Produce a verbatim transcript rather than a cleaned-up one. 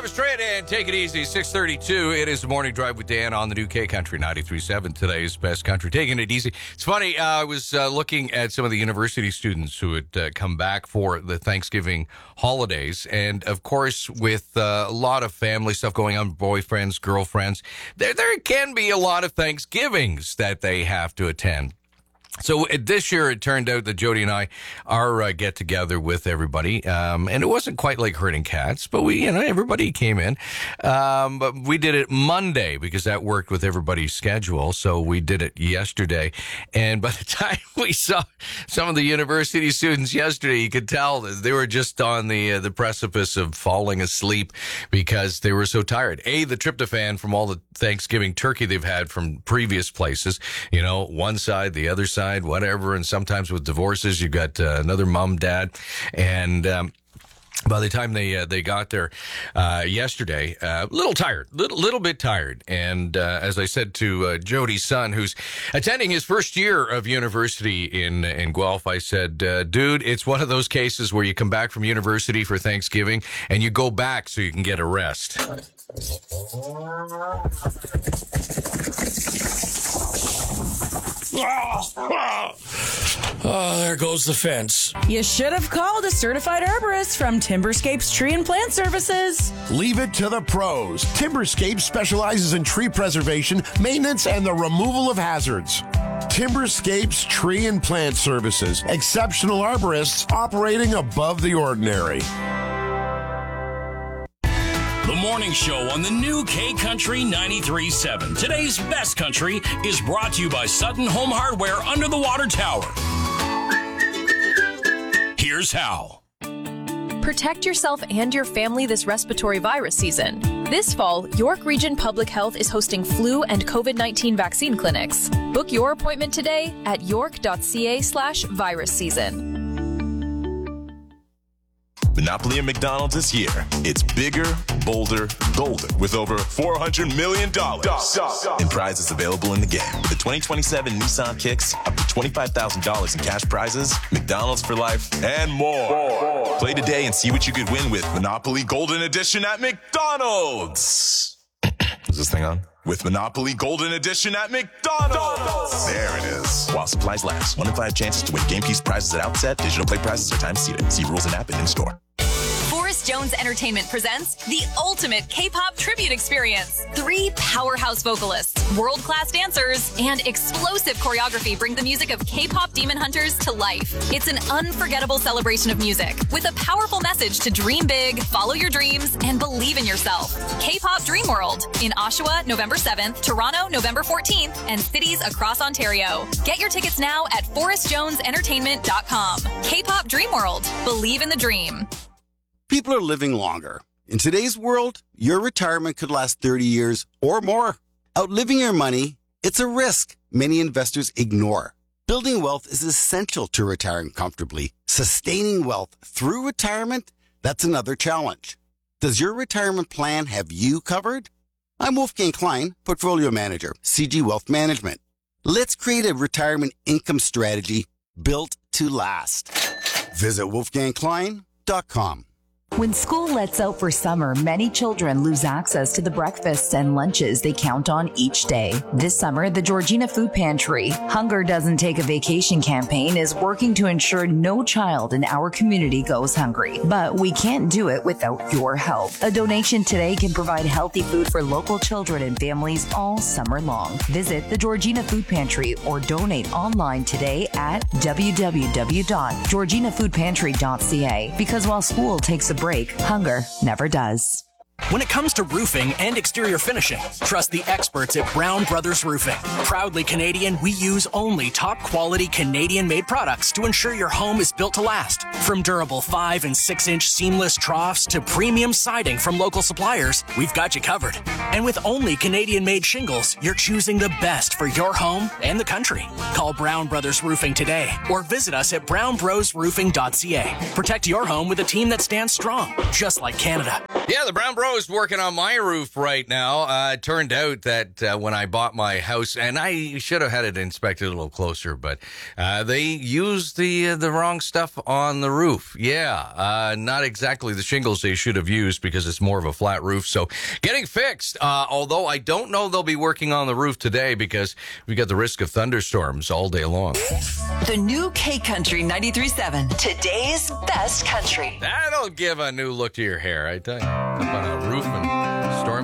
drive us straight and take it easy. six thirty-two. It is the morning drive with Dan on the new K Country ninety-three point seven. Today's best country. Taking it easy. It's funny. Uh, I was uh, looking at some of the university students who had uh, come back for the Thanksgiving holidays. And of course, with uh, a lot of family stuff going on, boyfriends, girlfriends, there, there can be a lot of Thanksgivings that they have to attend. So uh, this year, it turned out that Jody and I are uh, get together with everybody, um, and it wasn't quite like herding cats, but we, you know, everybody came in. Um, but we did it Monday because that worked with everybody's schedule. So we did it yesterday, and by the time we saw some of the university students yesterday, you could tell that they were just on the uh, the precipice of falling asleep because they were so tired. A, the tryptophan from all the Thanksgiving turkey they've had from previous places, you know, one side, the other side. Whatever, and sometimes with divorces, you've got uh, another mom, dad, and um, by the time they uh, they got there uh, yesterday, a uh, little tired, little little bit tired, and uh, as I said to uh, Jody's son, who's attending his first year of university in in Guelph, I said, uh, "Dude, it's one of those cases where you come back from university for Thanksgiving and you go back so you can get a rest." Oh, there goes the fence. You should have called a certified arborist from Timberscapes Tree and Plant Services. Leave it to the pros. Timberscapes specializes in tree preservation, maintenance, and the removal of hazards. Timberscapes Tree and Plant Services. Exceptional arborists operating above the ordinary. The morning show on the new K Country ninety-three point seven. Today's best country is brought to you by Sutton Home Hardware under the water tower. Here's how. Protect yourself and your family this respiratory virus season. This fall, York Region Public Health is hosting flu and COVID nineteen vaccine clinics. Book your appointment today at york.ca slash virus season. Monopoly at McDonald's this year. It's bigger, bolder, golder with over four hundred million dollars in prizes available in the game. With the twenty twenty-seven Nissan Kicks, up to twenty-five thousand dollars in cash prizes, McDonald's for life, and more. more. Play today and see what you could win with Monopoly Golden Edition at McDonald's. Is this thing on? With Monopoly Golden Edition at McDonald's. There it is. While supplies last. One in five chances to win game piece prizes at outset. Digital play prizes are time seated. See rules and app and in store. Forrest Jones Entertainment presents the ultimate K-pop tribute experience. Three powerhouse vocalists, world-class dancers, and explosive choreography bring the music of K-pop demon hunters to life. It's an unforgettable celebration of music with a powerful message to dream big, follow your dreams, and believe in yourself. K-pop Dream World in Oshawa, November seventh, Toronto, November fourteenth, and cities across Ontario. Get your tickets now at forrest jones entertainment dot com. K-pop Dream World. Believe in the dream. People are living longer. In today's world, your retirement could last thirty years or more. Outliving your money, it's a risk many investors ignore. Building wealth is essential to retiring comfortably. Sustaining wealth through retirement, that's another challenge. Does your retirement plan have you covered? I'm Wolfgang Klein, Portfolio Manager, C G Wealth Management. Let's create a retirement income strategy built to last. Visit wolfgang klein dot com. When school lets out for summer, many children lose access to the breakfasts and lunches they count on each day. This summer, the Georgina Food Pantry, Hunger Doesn't Take a Vacation campaign is working to ensure no child in our community goes hungry. But we can't do it without your help. A donation today can provide healthy food for local children and families all summer long. Visit the Georgina Food Pantry or donate online today at w w w dot georgina food pantry dot c a. Because while school takes a break, hunger never does. When it comes to roofing and exterior finishing, trust the experts at Brown Brothers Roofing. Proudly Canadian, we use only top-quality Canadian-made products to ensure your home is built to last. From durable five and six inch seamless troughs to premium siding from local suppliers, we've got you covered. And with only Canadian-made shingles, you're choosing the best for your home and the country. Call Brown Brothers Roofing today or visit us at brown bros roofing dot c a. Protect your home with a team that stands strong, just like Canada. Yeah, the Brown Bros working on my roof right now. Uh, it turned out that uh, when I bought my house, and I should have had it inspected a little closer, but uh, they used the uh, the wrong stuff on the roof. Yeah, uh, not exactly the shingles they should have used because it's more of a flat roof. So getting fixed, uh, although I don't know they'll be working on the roof today because we got the risk of thunderstorms all day long. The new K Country ninety-three point seven, today's best country. That'll give a new look to your hair, I tell you. Up on a roof and